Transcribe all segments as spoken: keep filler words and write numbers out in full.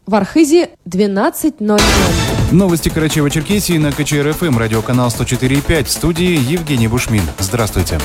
В Архизе двенадцать ноль ноль. Новости Карачаево-Черкесии на ка че эр эф эм, радиоканал сто четыре и пять. В студии Евгений Бушмин. Здравствуйте.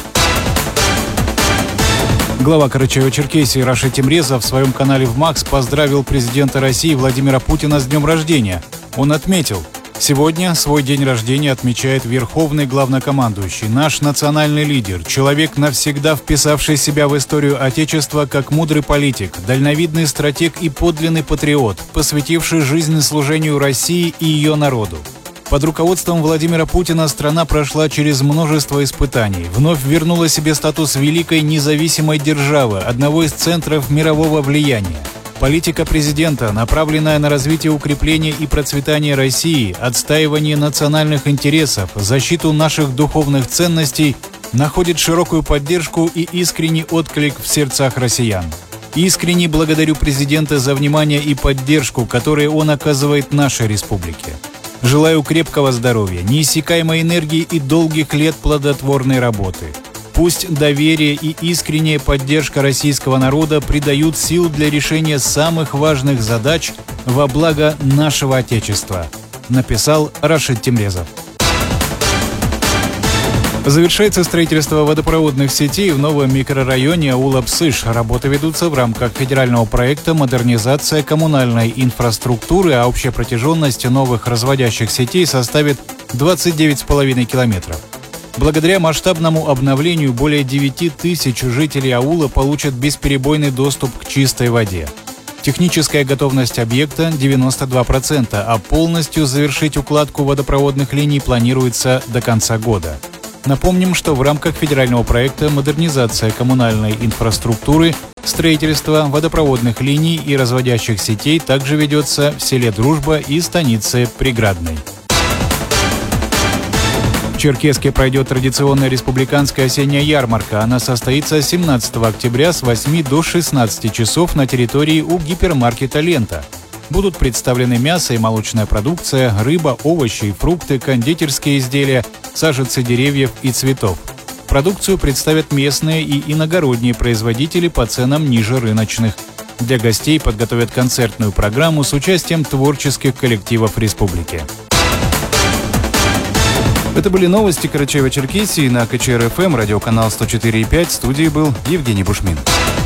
Глава Карачаево-Черкесии Рашид Темрезов в своем канале в МАКС поздравил президента России Владимира Путина с днем рождения. Он отметил: сегодня свой день рождения отмечает верховный главнокомандующий, наш национальный лидер, человек, навсегда вписавший себя в историю Отечества как мудрый политик, дальновидный стратег и подлинный патриот, посвятивший жизнь служению России и ее народу. Под руководством Владимира Путина страна прошла через множество испытаний, вновь вернула себе статус великой независимой державы, одного из центров мирового влияния. Политика президента, направленная на развитие, укрепление и процветание России, отстаивание национальных интересов, защиту наших духовных ценностей, находит широкую поддержку и искренний отклик в сердцах россиян. Искренне благодарю президента за внимание и поддержку, которые он оказывает нашей республике. Желаю крепкого здоровья, неиссякаемой энергии и долгих лет плодотворной работы. Пусть доверие и искренняя поддержка российского народа придают сил для решения самых важных задач во благо нашего Отечества, написал Рашид Темрезов. Завершается строительство водопроводных сетей в новом микрорайоне аула Псыш. Работы ведутся в рамках федерального проекта «Модернизация коммунальной инфраструктуры», а общая протяженность новых разводящих сетей составит двадцать девять с половиной километров. Благодаря масштабному обновлению более девяти тысяч жителей аула получат бесперебойный доступ к чистой воде. Техническая готовность объекта девяносто два процента, а полностью завершить укладку водопроводных линий планируется до конца года. Напомним, что в рамках федерального проекта «Модернизация коммунальной инфраструктуры» строительство водопроводных линий и разводящих сетей также ведется в селе Дружба и станице Преградной. В Черкесске пройдет традиционная республиканская осенняя ярмарка. Она состоится семнадцатого октября с восьми до шестнадцати часов на территории у гипермаркета «Лента». Будут представлены мясо и молочная продукция, рыба, овощи и фрукты, кондитерские изделия, саженцы деревьев и цветов. Продукцию представят местные и иногородние производители по ценам ниже рыночных. Для гостей подготовят концертную программу с участием творческих коллективов республики. Это были новости Карачаево-Черкесии на ка че эр эф эм, радиоканал сто четыре и пять. В студии был Евгений Бушмин.